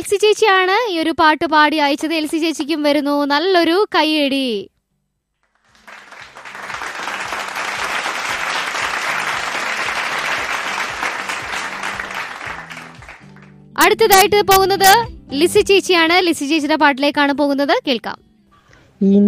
LC ചേച്ചിയാണ് ഈ ഒരു പാട്ട് പാടി അയച്ചത്. എൽസി ചേച്ചിക്കും വരുന്നു നല്ലൊരു കൈയടി. അടുത്തതായിട്ട് പോകുന്നത് ലിസി ചേച്ചിയാണ്. ലിസി ചേച്ചിയുടെ പാട്ടിലേക്കാണ് പോകുന്നത്. കേൾക്കാം.